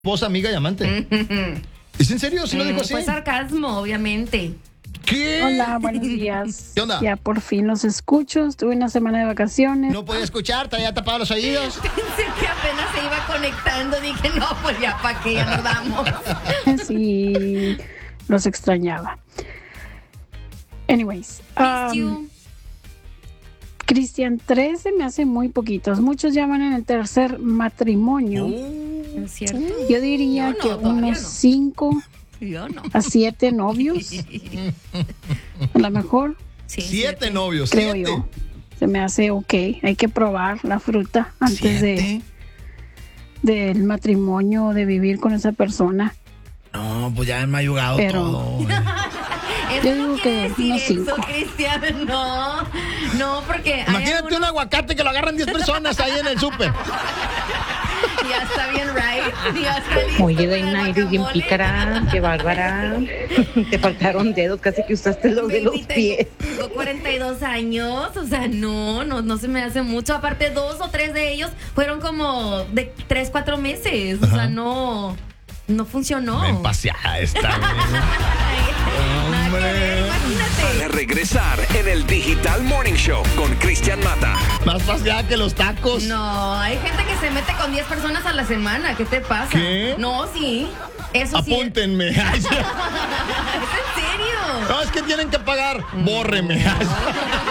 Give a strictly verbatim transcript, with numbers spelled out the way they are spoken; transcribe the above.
Esposa, amiga y amante. ¿Es en serio? ¿Sí lo dijo así? Fue sarcasmo, obviamente. ¿Qué? Hola, buenos días. ¿Qué onda? Ya por fin los escucho. Estuve una semana de vacaciones. No podía escuchar, traía tapados los oídos. Pensé que apenas se iba conectando. Dije, no, pues ya para qué, ya nos vamos. Sí, los extrañaba. Anyways. Missed um, you. Cristian, tres se me hace muy poquitos. Muchos llaman en el tercer matrimonio. ¿Es cierto? Yo diría Yo no, que todavía unos no. cinco Yo no. a siete novios. A lo mejor, Sí, Siete novios, creo siete. yo. Se me hace ok. Hay que probar la fruta antes de ¿Siete? del matrimonio o de vivir con esa persona. No, pues ya me ha ayudado Pero- todo. güey. Eso Yo no digo quiere que decir unos eso, cinco. Cristian. No, no, porque hay Imagínate algunos- un aguacate que lo agarran diez personas ahí en el súper. Ya está bien, right. Ya está listo Oye, para el Daina, eres bien guacamole. pícara, qué bárbara. Te faltaron dedos, casi que usaste los de los Baby, pies. tengo, tengo cuarenta y dos años, o sea, no, no, no se me hace mucho. Aparte, dos o tres de ellos fueron como de tres, cuatro meses. O sea, no, no funcionó. Ven paseada esta, güey. Nada que ver, imagínate. De regresar en el Digital Morning Show con Cristian Mata. Más paseada que los tacos. No, hay gente que se mete con diez personas a la semana. ¿Qué te pasa? ¿Qué? No, sí. Eso sí. Apúntenme. ¿Es en serio? No, es que tienen que pagar. Bórreme.